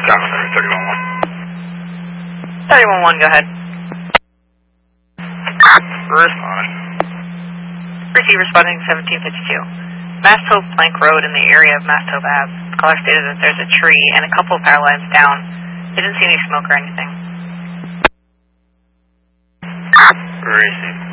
California 311, go ahead. Respond. Receive responding 1752. Mast Hope Plank Road in the area of Mast Hope Ave. The caller stated that there's a tree and a couple of power lines down. They didn't see any smoke or anything. Receive.